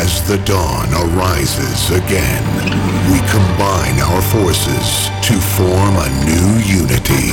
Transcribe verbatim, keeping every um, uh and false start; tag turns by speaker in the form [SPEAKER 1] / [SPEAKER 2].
[SPEAKER 1] As the dawn arises again, we combine our forces to form a new unity.